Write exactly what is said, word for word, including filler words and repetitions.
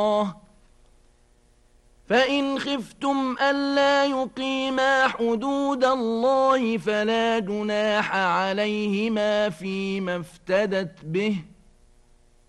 فإن خفتم ألا يقيما حدود الله فلا جناح عليهما فيما افتدت به